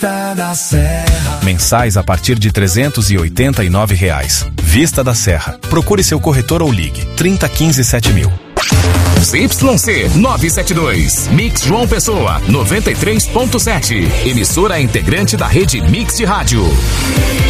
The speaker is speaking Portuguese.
da Serra. Mensais a partir de R$ 389. Vista da Serra. Procure seu corretor ou ligue 3015 7000. ZYC 972, Mix João Pessoa 93.7, emissora integrante da rede Mix de Rádio.